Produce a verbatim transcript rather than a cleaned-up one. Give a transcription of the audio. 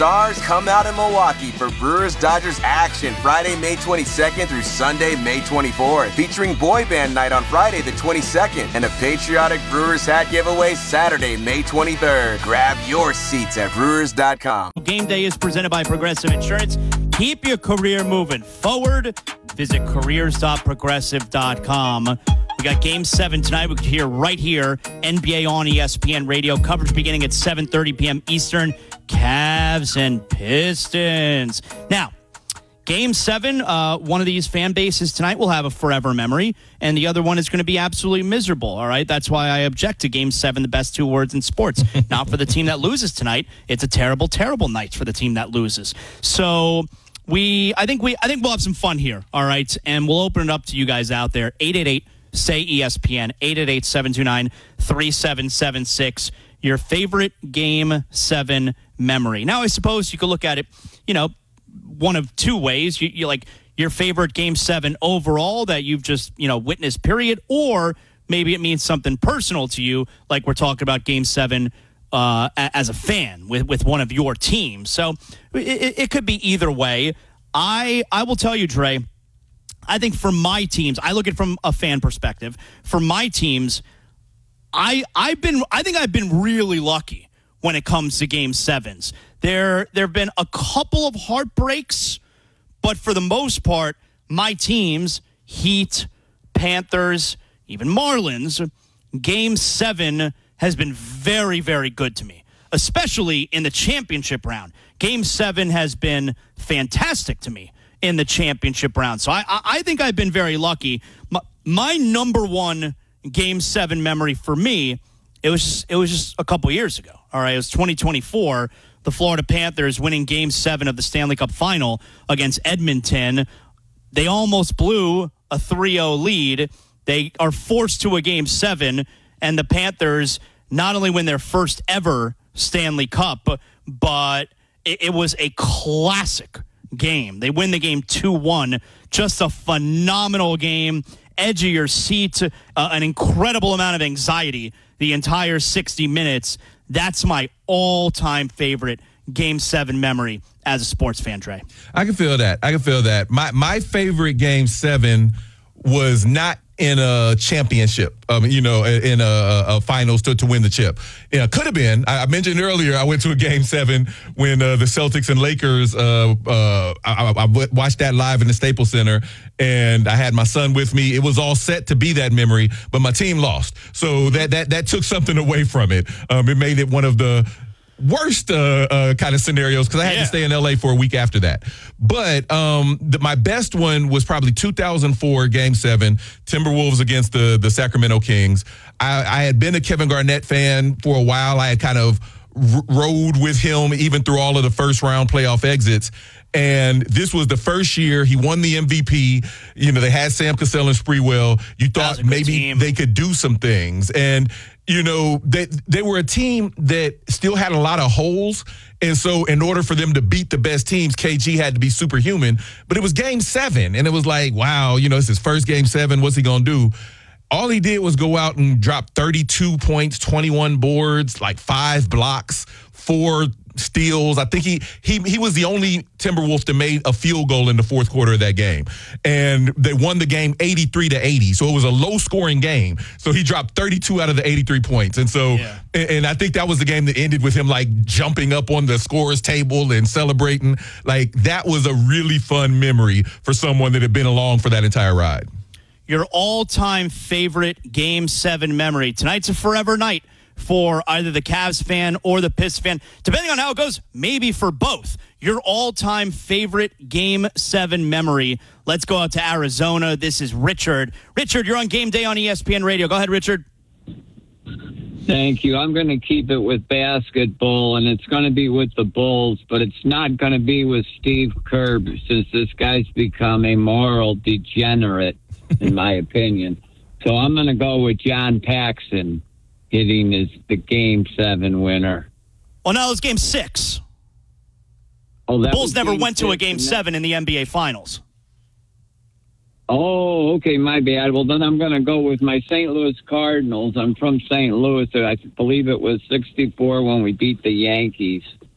Stars come out in Milwaukee for Brewers-Dodgers action Friday, May twenty-second through Sunday, May twenty-fourth, featuring Boy Band Night on Friday the twenty-second and a patriotic Brewers hat giveaway Saturday, May twenty-third. Grab your seats at brewers dot com. Game Day is presented by Progressive Insurance. Keep your career moving forward. Visit careers dot progressive dot com. We got Game seven tonight. We can hear right here, N B A on E S P N Radio. Coverage beginning at seven thirty p.m. Eastern. Cavs and Pistons. Now, Game seven, uh, one of these fan bases tonight will have a forever memory, and the other one is going to be absolutely miserable, all right? That's why I object to Game seven, the best two words in sports. Not for the team that loses tonight. It's a terrible, terrible night for the team that loses. So we, I think we, I think we'll have some fun here, all right? And we'll open it up to you guys out there. eight eight eight, S A Y, E S P N, eight eight eight, seven two nine, three seven seven six. Your favorite Game seven memory. Now, I suppose you could look at it, you know, one of two ways. You, you like your favorite Game seven overall that you've just, you know, witnessed, period, or maybe it means something personal to you, like we're talking about Game seven uh, as a fan with, with one of your teams. So it, it could be either way. I I will tell you, Dre, I think for my teams, I look at it from a fan perspective. For my teams, I I've been I think I've been really lucky when it comes to Game sevens. There there have been a couple of heartbreaks, but for the most part, my teams, Heat, Panthers, even Marlins, Game seven has been very, very good to me, especially in the championship round. Game seven has been fantastic to me in the championship round. So I I, I think I've been very lucky. My, my number one Game seven memory for me, it was just, it was just a couple years ago. All right, it was twenty twenty-four. The Florida Panthers winning Game seven of the Stanley Cup Final against Edmonton. They almost blew a three oh lead. They are forced to a Game seven, and the Panthers not only win their first ever Stanley Cup, but it, it was a classic game. They win the game two one. Just a phenomenal game. Edge of your seat, uh, an incredible amount of anxiety the entire sixty minutes. That's my all-time favorite Game seven memory as a sports fan, Trey. I can feel that. I can feel that. My my favorite Game seven was not in a championship, um, you know, in a, a finals to, to win the chip. Yeah, could have been. I, I mentioned earlier I went to a Game seven when uh, the Celtics and Lakers, uh, uh, I, I watched that live in the Staples Center, and I had my son with me. It was all set to be that memory, but my team lost. So that that that took something away from it. Um, it made it one of the worst uh, uh, kind of scenarios because I had yeah. to stay in L A for a week after that. But um, the, my best one was probably two thousand four Game seven, Timberwolves against the, the Sacramento Kings. I, I had been a Kevin Garnett fan for a while. I had kind of r- rode with him even through all of the first round playoff exits. And this was the first year he won the M V P. You know, they had Sam Cassell and Sprewell. You thought maybe team. they could do some things. And, you know, they, they were a team that still had a lot of holes. And so in order for them to beat the best teams, K G had to be superhuman. But it was Game seven. And it was like, wow, you know, it's his first Game seven. What's he going to do? All he did was go out and drop thirty-two points, twenty-one boards, like five blocks, four steals. I think he he he was the only Timberwolf that made a field goal in the fourth quarter of that game. And they won the game eighty-three to eighty. So it was a low-scoring game. So he dropped thirty-two out of the eighty-three points. And so yeah. and, and I think that was the game that ended with him like jumping up on the scorer's table and celebrating. Like that was a really fun memory for someone that had been along for that entire ride. Your all-time favorite Game seven memory. Tonight's a forever night for either the Cavs fan or the Pistons fan. Depending on how it goes, maybe for both. Your all-time favorite Game seven memory. Let's go out to Arizona. This is Richard. Richard, you're on Game Day on E S P N Radio. Go ahead, Richard. Thank you. I'm going to keep it with basketball, and it's going to be with the Bulls, but it's not going to be with Steve Kerr since this guy's become a moral degenerate, in my opinion. So I'm going to go with John Paxson hitting his the Game seven winner. Oh, no, it was Game six. Oh, the Bulls never game went six, to a Game seven in the N B A Finals. Oh, okay, my bad. Well, then I'm going to go with my Saint Louis Cardinals. I'm from Saint Louis. I believe it was sixty-four when we beat the Yankees.